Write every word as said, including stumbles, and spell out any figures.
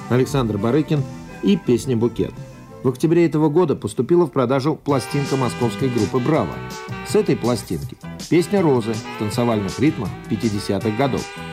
Александр Барыкин и песня «Букет». В октябре этого года поступила в продажу пластинка московской группы «Браво». С этой пластинки песня «Розы» в танцевальных ритмах пятидесятых годов.